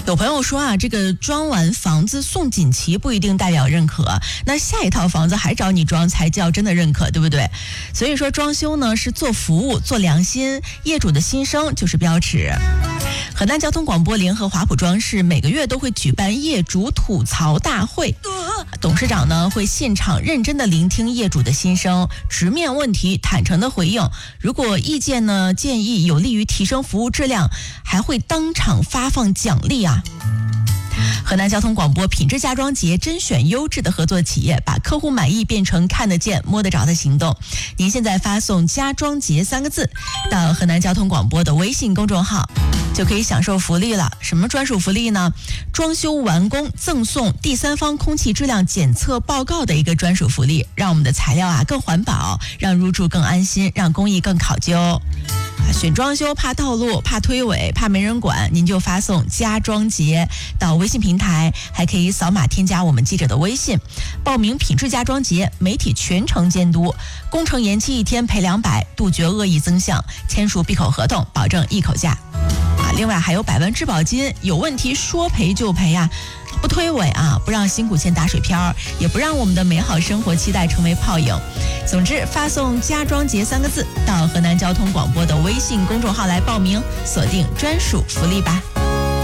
有朋友说啊，这个装完房子送锦旗不一定代表认可，那下一套房子还找你装才叫真的认可，对不对？所以说装修呢是做服务、做良心，业主的心声就是标尺。河南交通广播联合华普装饰每个月都会举办业主吐槽大会，董事长呢会现场认真的聆听业主的心声，直面问题，坦诚的回应。如果意见呢建议有利于提升服务质量，还会当场发放奖励啊。河南交通广播品质家装节甄选优质的合作企业，把客户满意变成看得见摸得着的行动。您现在发送家装节3个字到河南交通广播的微信公众号，就可以享受福利了。什么专属福利呢？装修完工赠送第三方空气质量检测报告的一个专属福利，让我们的材料啊更环保，让入住更安心，让工艺更考究。选装修怕套路、怕推诿、怕没人管，您就发送家装节到微信平台，还可以扫码添加我们记者的微信，报名品质家装节，媒体全程监督，工程延期1天赔200，杜绝恶意增项，签署闭口合同，保证一口价。另外还有100万质保金，有问题说赔就赔啊，不推诿啊，不让辛苦钱打水漂，也不让我们的美好生活期待成为泡影。总之，发送家装节3个字到河南交通广播的微信公众号来报名，锁定专属福利吧。